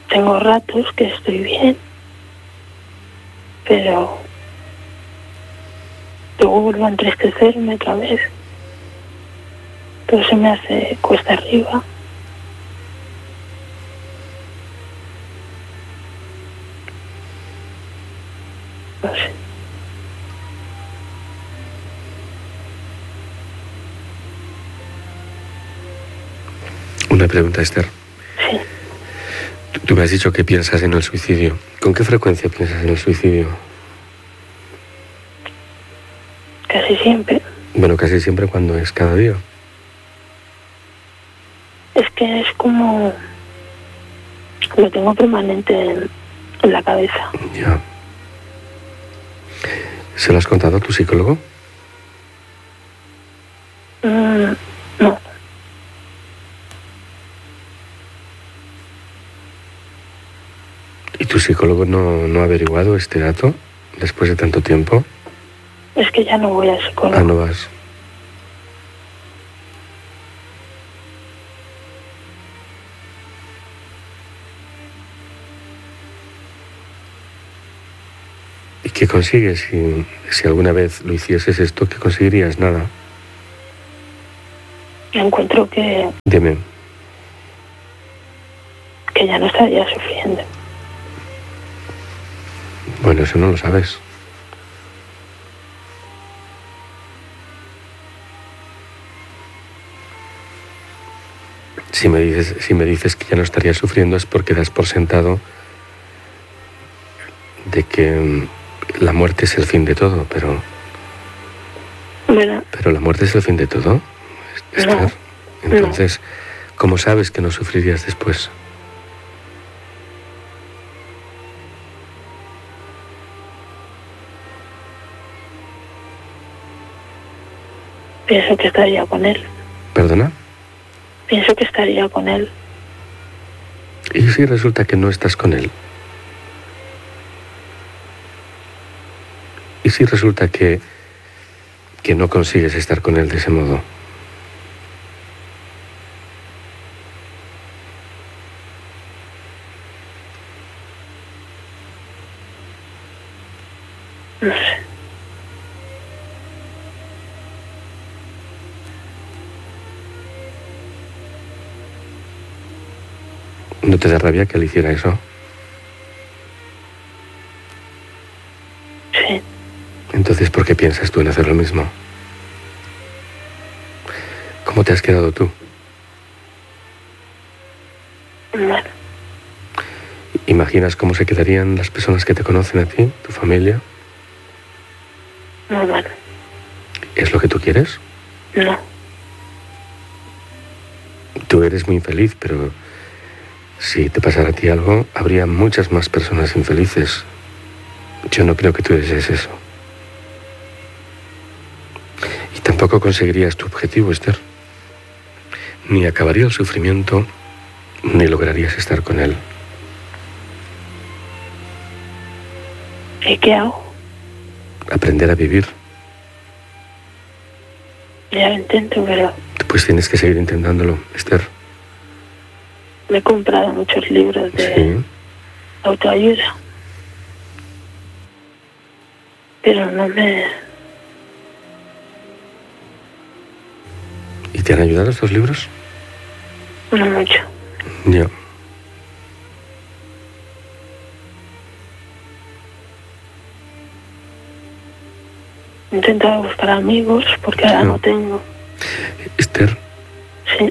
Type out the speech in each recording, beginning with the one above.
tengo ratos que estoy bien, pero luego vuelvo a entristecerme otra vez. Todo se me hace cuesta arriba. No sé. Una pregunta, Esther. Sí. Tú me has dicho que piensas en el suicidio. ¿Con qué frecuencia piensas en el suicidio? Casi siempre. Bueno, casi siempre. ¿Cuándo es? ¿Cada día? Es que es como... lo tengo permanente en la cabeza. Ya. ¿Se lo has contado a tu psicólogo? No. ¿Y tu psicólogo no ha averiguado este dato después de tanto tiempo? Es que ya no voy al psicólogo. Ah, no vas. ¿Y qué consigues? Si alguna vez lo hicieses esto, ¿qué conseguirías? Nada. Encuentro que Dime. ya no estaría sufriendo. Bueno, eso no lo sabes. Si me dices que ya no estaría sufriendo es porque das por sentado de que la muerte es el fin de todo, pero... Bueno. ¿Pero la muerte es el fin de todo, Esther? No. Entonces, ¿cómo sabes que no sufrirías después? Pienso que estaría con él. ¿Perdona? Pienso que estaría con él. ¿Y si resulta que no estás con él? ¿Y si resulta que no consigues estar con él de ese modo? No sé. ¿No te da rabia que él hiciera eso? Sí. Entonces, ¿por qué piensas tú en hacer lo mismo? ¿Cómo te has quedado tú? Bueno. ¿Imaginas cómo se quedarían las personas que te conocen a ti, tu familia? No, bueno. ¿Es lo que tú quieres? No. Tú eres muy infeliz, pero si te pasara a ti algo, habría muchas más personas infelices. Yo no creo que tú desees eso. Y tampoco conseguirías tu objetivo, Esther. Ni acabaría el sufrimiento, ni lograrías estar con él. ¿Y qué hago? Aprender a vivir. Ya lo intento, pero... Pues tienes que seguir intentándolo, Esther. Me he comprado muchos libros de autoayuda. Pero no me... ¿Y te han ayudado estos libros? No mucho. Ya. He intentado buscar amigos porque ahora no tengo. Esther. Sí.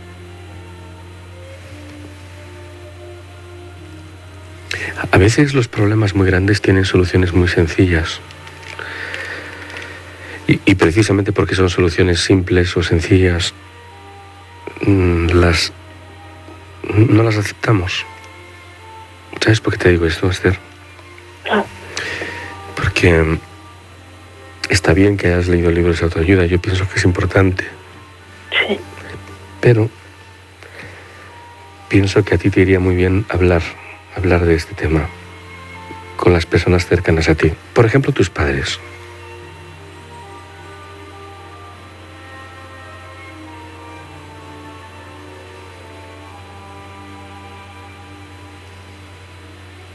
A veces los problemas muy grandes tienen soluciones muy sencillas. Y precisamente porque son soluciones simples o sencillas, no las aceptamos. ¿Sabes por qué te digo esto, Esther? No. Porque está bien que hayas leído libros de autoayuda, yo pienso que es importante. Sí. Pero pienso que a ti te iría muy bien hablar de este tema con las personas cercanas a ti. Por ejemplo, tus padres.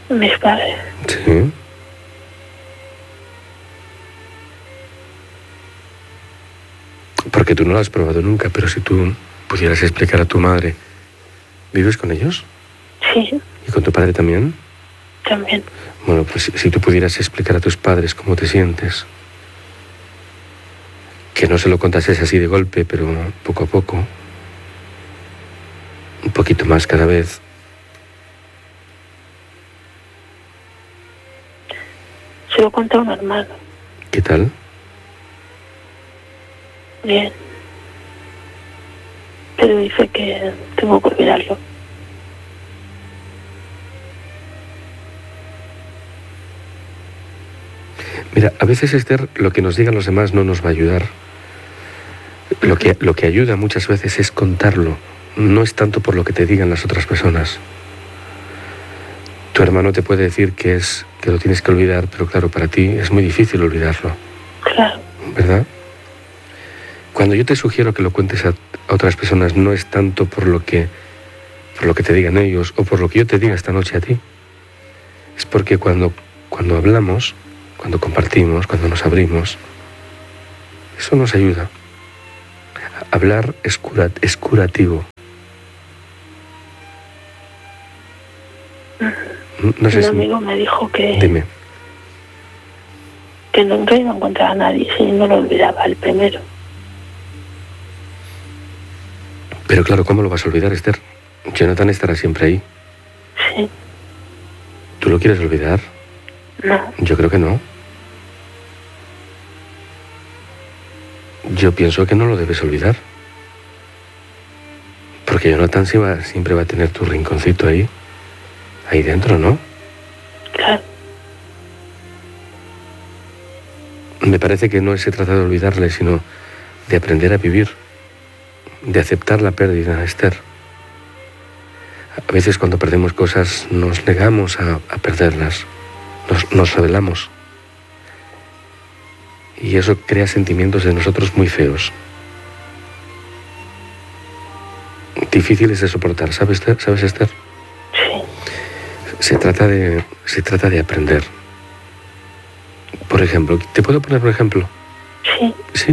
Mis padres. Sí. Porque tú no lo has probado nunca, pero si tú pudieras explicar a tu madre, ¿vives con ellos? Sí, ¿Y con tu padre también? también. Bueno, pues si tú pudieras explicar a tus padres cómo te sientes, que no se lo contases así de golpe, pero poco a poco, un poquito más cada vez. Se lo cuenta a un hermano. ¿Qué tal? Bien. Pero dice que tengo que olvidarlo. Mira, a veces, Esther, lo que nos digan los demás no nos va a ayudar. Lo que ayuda muchas veces es contarlo. No es tanto por lo que te digan las otras personas. Tu hermano te puede decir que lo tienes que olvidar, pero claro, para ti es muy difícil olvidarlo. Claro. ¿Verdad? Cuando yo te sugiero que lo cuentes a otras personas, no es tanto por lo que te digan ellos o por lo que yo te diga esta noche a ti. Es porque cuando hablamos, cuando compartimos, cuando nos abrimos, eso nos ayuda. Hablar es curativo. No sé Un si... amigo me dijo Dime. que nunca iba a encontrar a nadie si no lo olvidaba el primero. Pero claro, ¿cómo lo vas a olvidar, Esther? Jonathan estará siempre ahí. Sí. ¿Tú lo quieres olvidar? No. Yo creo que no. Yo pienso que no lo debes olvidar. Porque Jonathan siempre va a tener tu rinconcito ahí dentro, ¿no? Claro. Me parece que no se trata de olvidarle, sino de aprender a vivir, de aceptar la pérdida, Esther. A veces cuando perdemos cosas nos negamos a perderlas, nos rebelamos. Y eso crea sentimientos de nosotros muy feos. Difíciles de soportar, ¿sabes, Esther? Sí. Se trata de aprender. Por ejemplo, ¿te puedo poner un ejemplo? Sí. ¿Sí?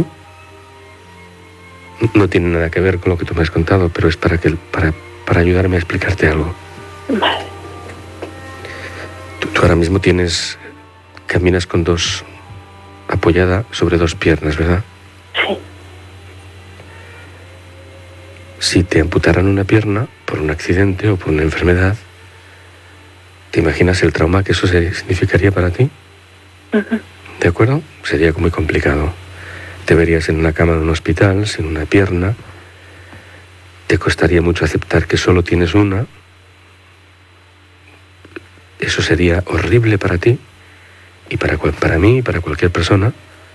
No tiene nada que ver con lo que tú me has contado, pero es para ayudarme a explicarte algo. Vale. Tú ahora mismo caminas apoyada sobre dos piernas, ¿verdad? Sí. Si te amputaran una pierna por un accidente o por una enfermedad, ¿te imaginas el trauma que eso significaría para ti? Uh-huh. ¿De acuerdo? Sería muy complicado. Te verías en una cama de un hospital sin una pierna. Te costaría mucho aceptar que solo tienes una. Eso sería horrible para ti y para mí y para cualquier persona.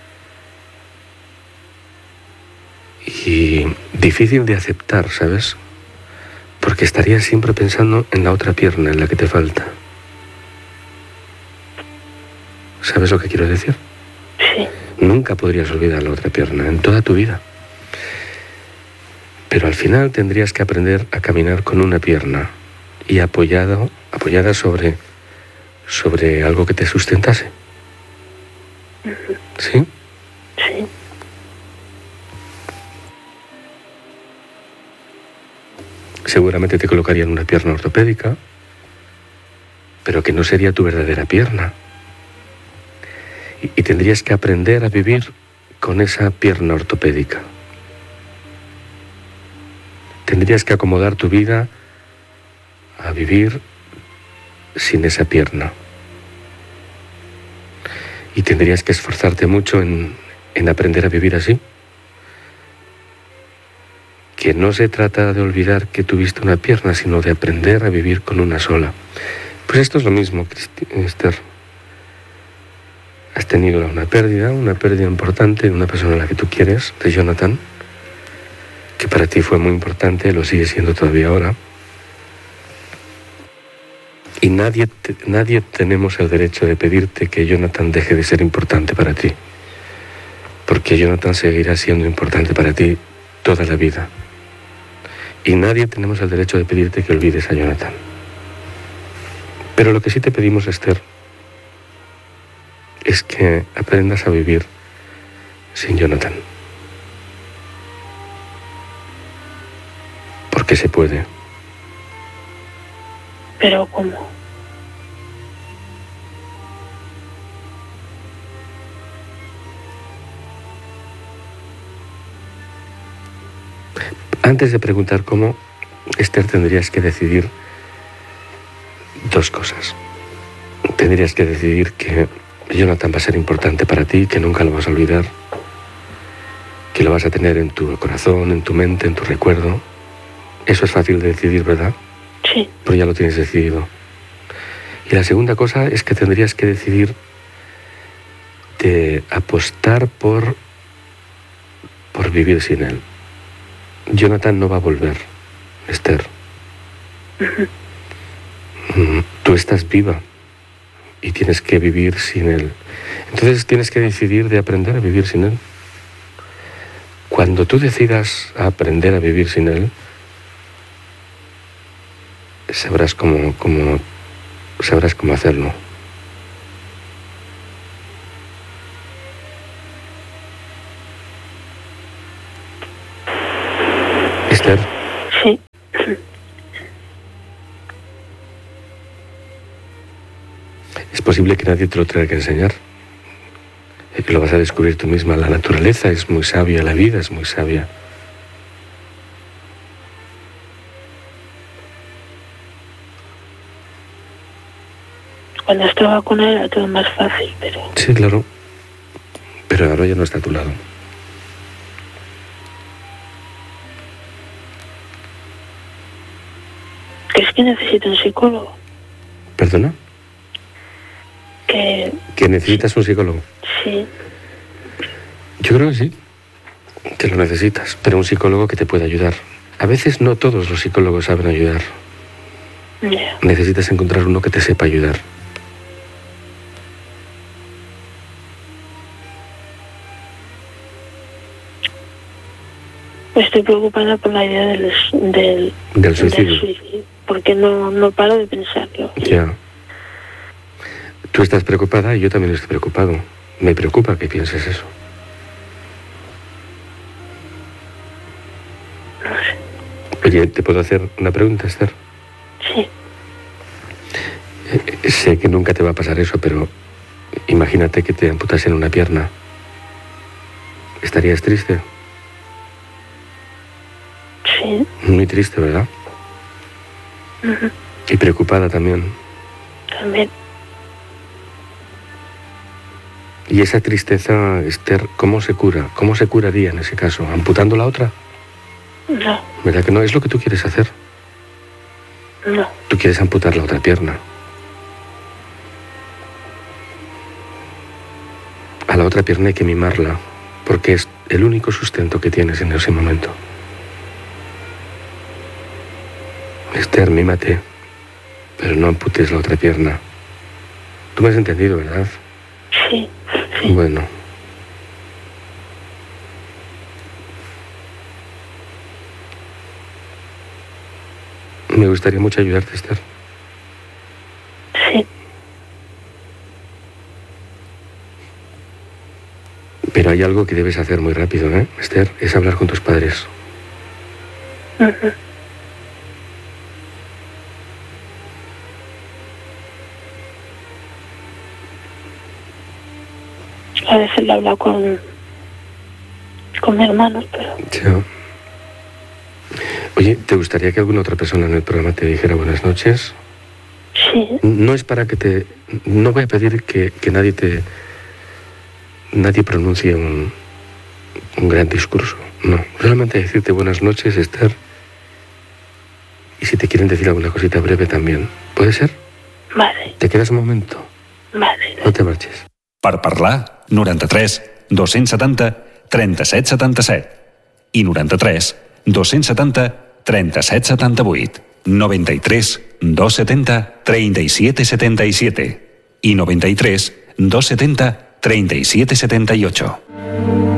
Y difícil de aceptar, ¿sabes? Porque estarías siempre pensando en la otra pierna, en la que te falta. ¿Sabes lo que quiero decir? Sí. Nunca podrías olvidar la otra pierna en toda tu vida. Pero al final tendrías que aprender a caminar con una pierna y apoyada sobre algo que te sustentase. Uh-huh. ¿Sí? Sí. Seguramente te colocarían una pierna ortopédica, pero que no sería tu verdadera pierna. Y tendrías que aprender a vivir con esa pierna ortopédica. Tendrías que acomodar tu vida a vivir sin esa pierna. Y tendrías que esforzarte mucho en aprender a vivir así. Que no se trata de olvidar que tuviste una pierna, sino de aprender a vivir con una sola. Pues esto es lo mismo, Esther. Has tenido una pérdida importante de una persona a la que tú quieres, de Jonathan, que para ti fue muy importante, lo sigue siendo todavía ahora. Y nadie tenemos el derecho de pedirte que Jonathan deje de ser importante para ti, porque Jonathan seguirá siendo importante para ti toda la vida. Y nadie tenemos el derecho de pedirte que olvides a Jonathan, Pero lo que sí te pedimos, Esther, es que aprendas a vivir sin Jonathan. Porque se puede. ¿Pero cómo? Antes de preguntar cómo, Esther, tendrías que decidir dos cosas. Tendrías que decidir que Jonathan va a ser importante para ti, que nunca lo vas a olvidar, que lo vas a tener en tu corazón, en tu mente, en tu recuerdo. Eso es fácil de decidir, ¿verdad? Sí. Pero ya lo tienes decidido. Y la segunda cosa es que tendrías que decidir de apostar por vivir sin él. Jonathan no va a volver, Esther. Tú estás viva y tienes que vivir sin él. Entonces tienes que decidir de aprender a vivir sin él. Cuando tú decidas aprender a vivir sin él, sabrás cómo hacerlo. Esther. Sí. Es posible que nadie te lo tenga que enseñar. Que lo vas a descubrir tú misma. La naturaleza es muy sabia, la vida es muy sabia. Cuando estaba con él era todo más fácil, pero... Sí, claro. Pero ahora ya no está a tu lado. ¿Crees que necesito un psicólogo? ¿Perdona? Que necesitas un psicólogo. sí. Yo creo que sí, que lo necesitas, pero un psicólogo que te pueda ayudar. A veces no todos los psicólogos saben ayudar. Ya. Necesitas encontrar uno que te sepa ayudar. Estoy preocupada por la idea del suicidio. suicidio, porque no paro de pensarlo. Ya. Tú estás preocupada y yo también estoy preocupado. Me preocupa que pienses eso. No sé. Oye, ¿te puedo hacer una pregunta, Esther? Sí. Sé que nunca te va a pasar eso, pero imagínate que te amputasen una pierna. ¿Estarías triste? Sí. Muy triste, ¿verdad? Ujú. Y preocupada también. También. Y esa tristeza, Esther, ¿cómo se cura? ¿Cómo se curaría en ese caso? ¿Amputando la otra? No. ¿Verdad que no? Es lo que tú quieres hacer. No. Tú quieres amputar la otra pierna. A la otra pierna hay que mimarla, porque es el único sustento que tienes en ese momento. Esther, mímate, pero no amputes la otra pierna. Tú me has entendido, ¿verdad? Sí. Bueno. Me gustaría mucho ayudarte, Esther. Sí. Pero hay algo que debes hacer muy rápido, ¿eh, Esther? Es hablar con tus padres. Ujú. A veces lo hablo con mi hermano, pero... Ya. Oye, ¿te gustaría que alguna otra persona en el programa te dijera buenas noches? Sí. No es para que te... No voy a pedir que nadie pronuncie un gran discurso. No, solamente decirte buenas noches, Esther. Y si te quieren decir alguna cosita breve también. ¿Puede ser? Vale. ¿Te quedas un momento? Vale. No te marches. Per parlar, 93 270 37 77 i 93 270 37 78. 93 270 37 77 i 93 270 37 78.